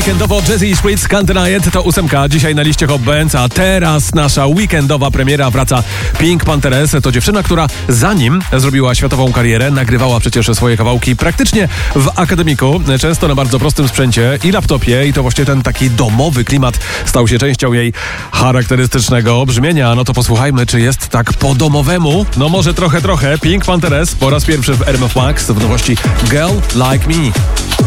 Weekendowo Jazzy Spritz Can't Deny It to 8 dzisiaj na liście Hot Bands, a teraz nasza weekendowa premiera wraca Pink Panthers. To dziewczyna, która zanim zrobiła światową karierę, nagrywała przecież swoje kawałki praktycznie w akademiku, często na bardzo prostym sprzęcie i laptopie, i to właśnie ten taki domowy klimat stał się częścią jej charakterystycznego brzmienia. No to posłuchajmy, czy jest tak po domowemu. No może trochę. Pink Panthers po raz pierwszy w RMF Max w nowości Girl Like Me.